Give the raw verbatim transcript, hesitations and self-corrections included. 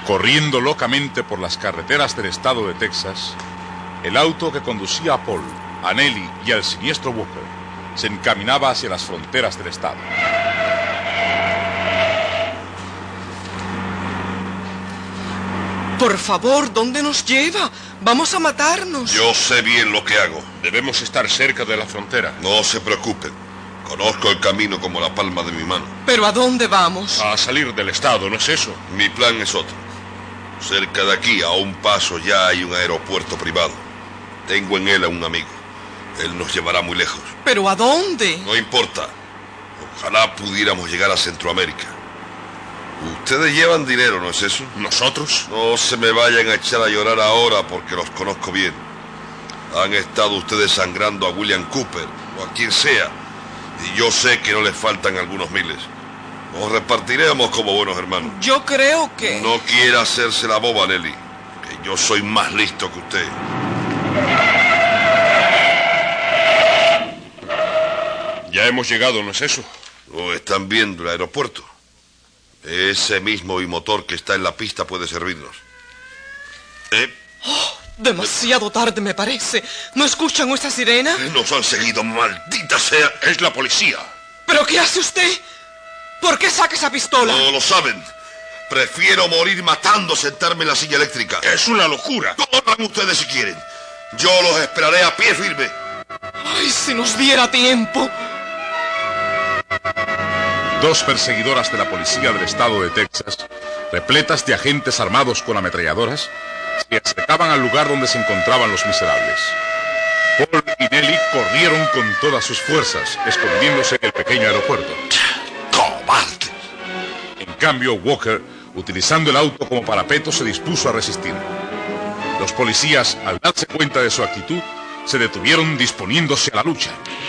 Corriendo locamente por las carreteras del estado de Texas, el auto que conducía a Paul, a Nellie y al siniestro Walker se encaminaba hacia las fronteras del estado. Por favor, ¿dónde nos lleva? Vamos a matarnos. Yo sé bien lo que hago. Debemos estar cerca de la frontera. No se preocupen. Conozco el camino como la palma de mi mano. ¿Pero a dónde vamos? A salir del estado, ¿no es eso? Mi plan es otro. Cerca de aquí, a un paso, ya hay un aeropuerto privado. Tengo en él a un amigo. Él nos llevará muy lejos. ¿Pero a dónde? No importa. Ojalá pudiéramos llegar a Centroamérica. Ustedes llevan dinero, ¿no es eso? ¿Nosotros? No se me vayan a echar a llorar ahora porque los conozco bien. Han estado ustedes sangrando a William Cooper o a quien sea. Y yo sé que no les faltan algunos miles. Nos repartiremos como buenos hermanos. Yo creo que... No quiera hacerse la boba, Nellie. Que yo soy más listo que usted. Ya hemos llegado, ¿no es eso? ¿Lo están viendo el aeropuerto? Ese mismo bimotor que está en la pista puede servirnos. ¿Eh? Oh, demasiado tarde, me parece. ¿No escuchan esa sirena? Nos han seguido, maldita sea. Es la policía. ¿Pero qué hace usted? ¿Por qué saca esa pistola? No lo saben. Prefiero morir matando a sentarme en la silla eléctrica. Es una locura. Corran ustedes si quieren. Yo los esperaré a pie firme. Ay, si nos diera tiempo. Dos perseguidoras de la policía del estado de Texas, repletas de agentes armados con ametralladoras, se acercaban al lugar donde se encontraban los miserables. Paul y Nellie corrieron con todas sus fuerzas, escondiéndose en el pequeño aeropuerto. ¡Cobarde! En cambio, Walker, utilizando el auto como parapeto, se dispuso a resistir. Los policías, al darse cuenta de su actitud, se detuvieron disponiéndose a la lucha.